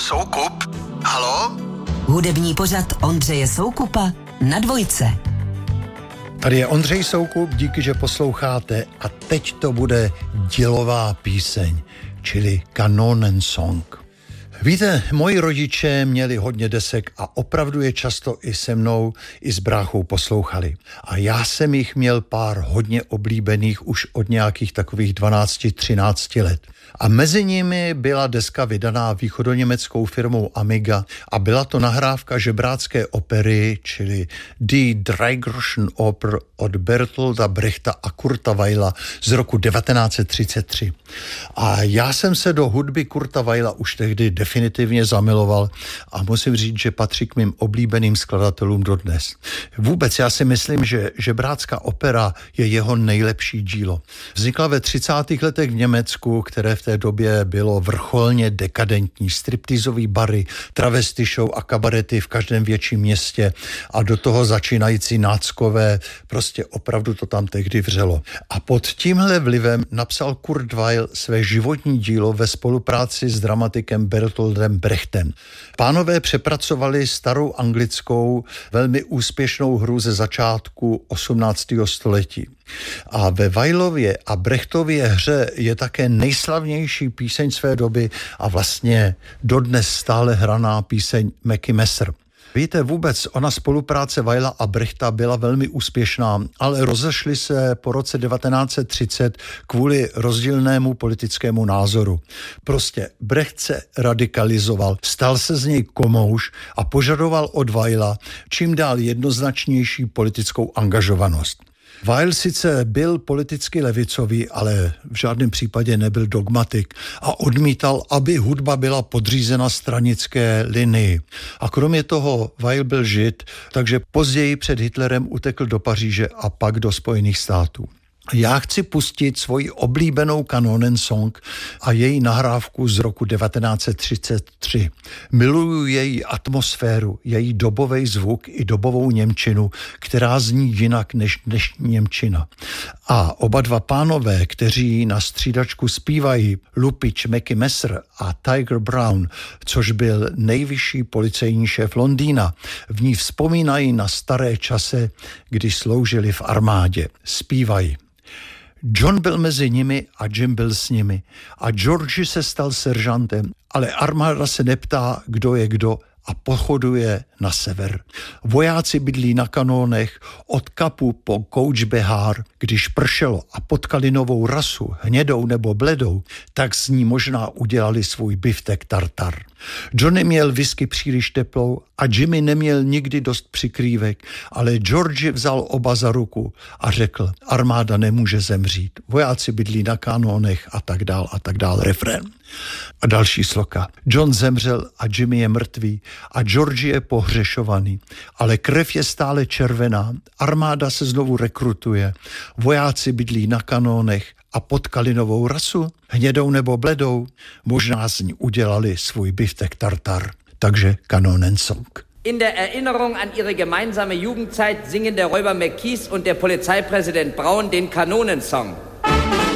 Soukup? Haló? Hudební pořad Ondřeje Soukupa na Dvojce. Tady je Ondřej Soukup, díky, že posloucháte a teď to bude dělová píseň, čili Kanonensong. Víte, moji rodiče měli hodně desek a opravdu je často i se mnou, i s bráchou poslouchali. A já jsem jich měl pár hodně oblíbených už od nějakých takových 12-13 let. A mezi nimi byla deska vydaná východoněmeckou firmou Amiga a byla to nahrávka žebrácké opery, čili Die Dreigroschen Oper od Bertolda Brechta a Kurta Weila z roku 1933. A já jsem se do hudby Kurta Weila už tehdy definitivně zamiloval a musím říct, že patří k mým oblíbeným skladatelům dodnes. Vůbec já si myslím, že žebrácká opera je jeho nejlepší dílo. Vznikla ve 30. letech v Německu, které v té době bylo vrcholně dekadentní. Striptizový bary, travesty show a kabarety v každém větším městě a do toho začínající náckové, prostě opravdu to tam tehdy vřelo. A pod tímhle vlivem napsal Kurt Weill své životní dílo ve spolupráci s dramatikem Bertoldem Brechtem. Pánové přepracovali starou anglickou, velmi úspěšnou hru ze začátku 18. století. A ve Weilově a Brechtově hře je také nejslavnější píseň své doby a vlastně dodnes stále hraná píseň Mackie Messer. Víte, vůbec ona spolupráce Weila a Brechta byla velmi úspěšná, ale rozešli se po roce 1930 kvůli rozdílnému politickému názoru. Prostě Brecht se radikalizoval, stal se z něj komouš a požadoval od Weila čím dál jednoznačnější politickou angažovanost. Weil sice byl politicky levicový, ale v žádném případě nebyl dogmatik a odmítal, aby hudba byla podřízena stranické linii. A kromě toho Weil byl žid, takže později před Hitlerem utekl do Paříže a pak do Spojených států. Já chci pustit svoji oblíbenou Kanonensong a její nahrávku z roku 1933. Miluju její atmosféru, její dobový zvuk i dobovou němčinu, která zní jinak než dnešní němčina. A oba dva pánové, kteří na střídačku zpívají, lupič Mackie Messer a Tiger Brown, což byl nejvyšší policejní šéf Londýna, v ní vzpomínají na staré časy, kdy sloužili v armádě. Zpívají. John byl mezi nimi a Jim byl s nimi a George se stal seržantem, ale armáda se neptá, kdo je kdo a pochoduje na sever. Vojáci bydlí na kanónech od Kapu po Couch Behar. Když pršelo a potkali novou rasu, hnědou nebo bledou, tak z ní možná udělali svůj biftek tartar. Johnny měl whisky příliš teplou a Jimmy neměl nikdy dost přikrývek, ale George vzal oba za ruku a řekl, armáda nemůže zemřít. Vojáci bydlí na kanónech a tak dál, refrén. A další sloka. John zemřel a Jimmy je mrtvý a George je pohřešovaný, ale krev je stále červená, armáda se znovu rekrutuje, vojáci bydlí na kanónech a potkali novou rasu, hnědou nebo bledou, možná z ní udělali svůj biftek tartar. Takže Kanonensong. In der Erinnerung an ihre gemeinsame Jugendzeit singen der Räuber McKees und der Polizeipräsident Braun den Kanonensong.